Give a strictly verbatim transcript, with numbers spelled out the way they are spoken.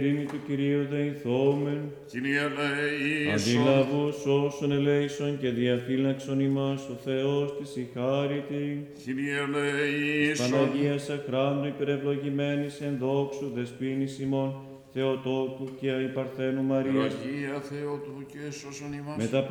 Ειρήνη του Κυρίου δεηθόμεν, Κύριε ελέησον, αντιλαβούς όσων ελέησον και διαφύλαξον ημάς ο Θεός της η χάριτη, Κύριε ελέησον, Παναγίας αχράντου υπερευλογημένης εν δόξου δεσποίνης ημών, Θεοτόκου και αϊπαρθένου Μαρίας, Αγία Θεότου και σώσον ημάς. με τα